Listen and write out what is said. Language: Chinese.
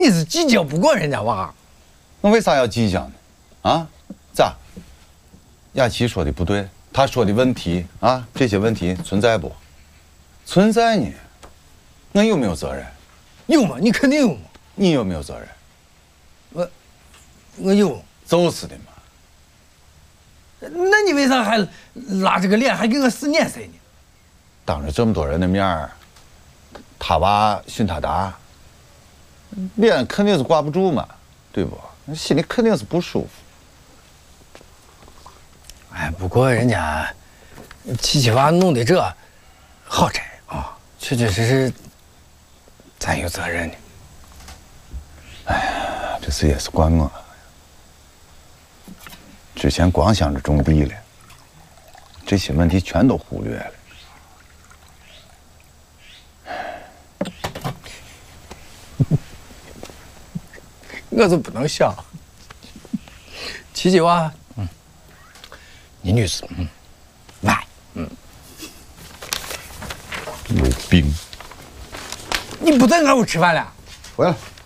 你是计较不过人家娃。 我为啥要计较呢？啊，咋？雅琪说的不对，她说的问题啊，这些问题存在不？存在呢。我有没有责任？ 有嘛？你肯定有嘛。 你有没有责任？ 我有。 就是的嘛。 那你为啥还拉这个脸，还给我使眼色呢？ 当着这么多人的面儿，他娃训他达，脸肯定是挂不住嘛，对不？心里肯定是不舒服。 哎，不过人家琪琪娃弄的这好摘啊，确确实实咱有责任的。 哎呀，这次也是怪我。之前光想着种地了，这些问题全都忽略了。 我就不能想。琪琪娃，你女士，买， 有病！ 你不在俺屋吃饭了？ 回来。